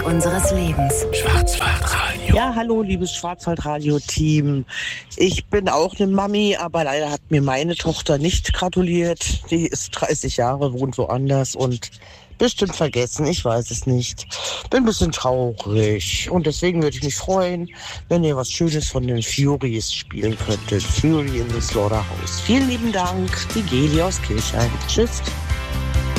unseres Lebens. Schwarzwaldradio. Ja, hallo, liebes Schwarzwaldradio-Team. Ich bin auch eine Mami, aber leider hat mir meine Tochter nicht gratuliert. Die ist 30 Jahre, wohnt woanders und bestimmt vergessen, ich weiß es nicht. Bin ein bisschen traurig und deswegen würde ich mich freuen, wenn ihr was Schönes von den Furies spielen könntet. Fury in the Slaughterhouse. Vielen lieben Dank, die Geli aus Kirchheim. Tschüss.